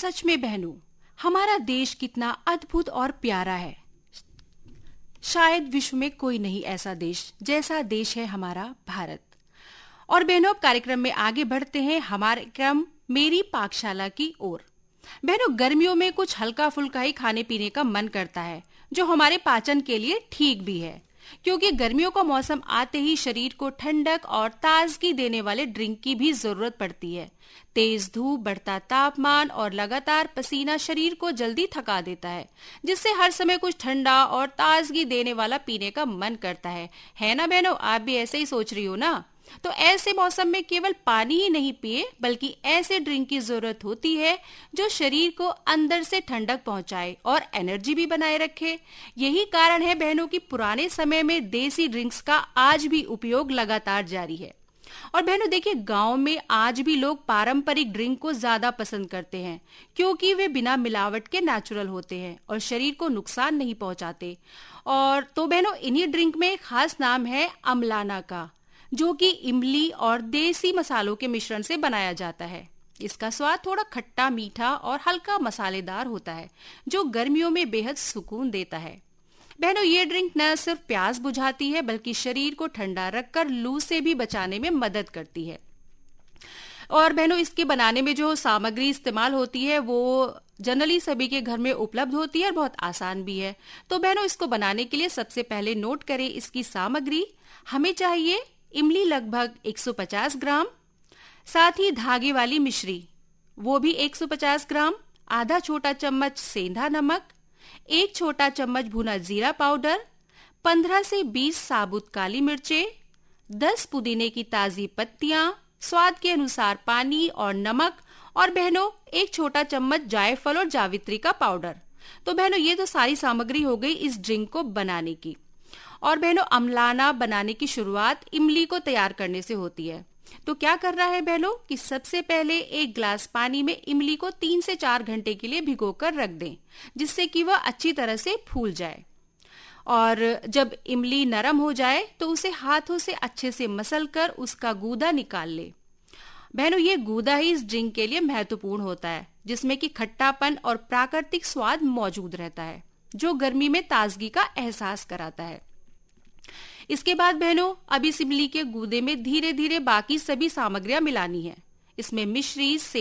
सच में बहनों, हमारा देश कितना अद्भुत और प्यारा है। शायद विश्व में कोई नहीं ऐसा देश जैसा देश है हमारा भारत। और बहनों, अब कार्यक्रम में आगे बढ़ते हैं हमारे क्रम मेरी पाकशाला की ओर। बहनों, गर्मियों में कुछ हल्का फुल्का ही खाने पीने का मन करता है, जो हमारे पाचन के लिए ठीक भी है, क्योंकि गर्मियों का मौसम आते ही शरीर को ठंडक और ताजगी देने वाले ड्रिंक की भी जरूरत पड़ती है। तेज धूप, बढ़ता तापमान और लगातार पसीना शरीर को जल्दी थका देता है, जिससे हर समय कुछ ठंडा और ताजगी देने वाला पीने का मन करता है ना बहनों? आप भी ऐसे ही सोच रही हो ना? तो ऐसे मौसम में केवल पानी ही नहीं पिए, बल्कि ऐसे ड्रिंक की जरूरत होती है जो शरीर को अंदर से ठंडक पहुंचाए और एनर्जी भी बनाए रखे। यही कारण है बहनों कि पुराने समय में देसी ड्रिंक्स का आज भी उपयोग लगातार जारी है। और बहनों देखिए, गांव में आज भी लोग पारंपरिक ड्रिंक को ज्यादा पसंद करते हैं, क्योंकि वे बिना मिलावट के नेचुरल होते हैं और शरीर को नुकसान नहीं पहुंचाते। और तो बहनों, इन्हीं ड्रिंक में खास नाम है अमलाना का, जो कि इमली और देसी मसालों के मिश्रण से बनाया जाता है। इसका स्वाद थोड़ा खट्टा, मीठा और हल्का मसालेदार होता है, जो गर्मियों में बेहद सुकून देता है। बहनों, ये ड्रिंक न सिर्फ प्यास बुझाती है, बल्कि शरीर को ठंडा रखकर लू से भी बचाने में मदद करती है। और बहनों, इसके बनाने में जो सामग्री इस्तेमाल होती है वो जनरली सभी के घर में उपलब्ध होती है और बहुत आसान भी है। तो बहनों, इसको बनाने के लिए सबसे पहले नोट करें इसकी सामग्री। हमें चाहिए इमली लगभग 150 ग्राम, साथ ही धागे वाली मिश्री वो भी 150 ग्राम, आधा छोटा चम्मच सेंधा नमक, 1 छोटा चम्मच भुना जीरा पाउडर, 15 से 20 साबुत काली मिर्चें, 10 पुदीने की ताजी पत्तियां, स्वाद के अनुसार पानी और नमक, और बहनों 1 छोटा चम्मच जायफल और जावित्री का पाउडर। तो बहनों, ये तो सारी सामग्री हो गई इस ड्रिंक को बनाने की। और बहनों, अमलाना बनाने की शुरुआत इमली को तैयार करने से होती है। तो क्या करना है बहनों कि सबसे पहले 1 गिलास पानी में इमली को 3 से 4 घंटे के लिए भिगोकर रख दें, जिससे कि वह अच्छी तरह से फूल जाए। और जब इमली नरम हो जाए तो उसे हाथों से अच्छे से मसलकर उसका गूदा निकाल ले। बहनों, ये गूदा ही इस ड्रिंक के लिए महत्वपूर्ण होता है, जिसमें कि खट्टापन और प्राकृतिक स्वाद मौजूद रहता है, जो गर्मी में ताजगी का एहसास कराता है। इसके बाद बहनों, अब इस इमली के गूदे में धीरे धीरे बाकी सभी सामग्रियां मिलानी है। इसमें मिश्री,